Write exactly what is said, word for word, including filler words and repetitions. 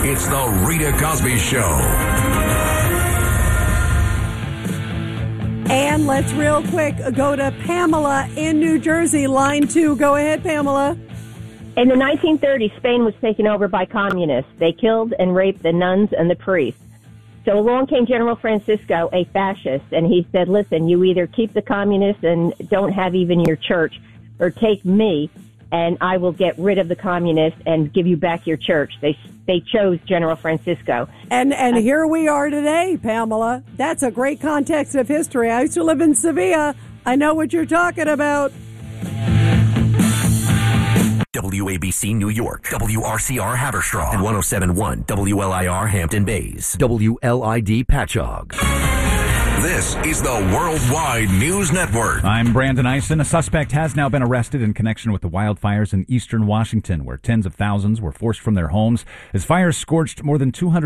It's the Rita Cosby Show. And let's real quick go to Pamela in New Jersey, line two. Go ahead, Pamela. In the nineteen thirties, Spain was taken over by communists. They killed and raped the nuns and the priests. So along came General Francisco, a fascist, and he said, listen, you either keep the communists and don't have even your church, or take me, and I will get rid of the communists and give you back your church. They they chose General Francisco. And and uh, here we are today, Pamela. That's a great context of history. I used to live in Sevilla. I know what you're talking about. W A B C New York, W R C R Haverstraw, and one oh seven point one W L I R Hampton Bays, W L I D Patchogue. This is the Worldwide News Network. I'm Brandon Eisen. A suspect has now been arrested in connection with the wildfires in eastern Washington, where tens of thousands were forced from their homes as fires scorched more than two hundred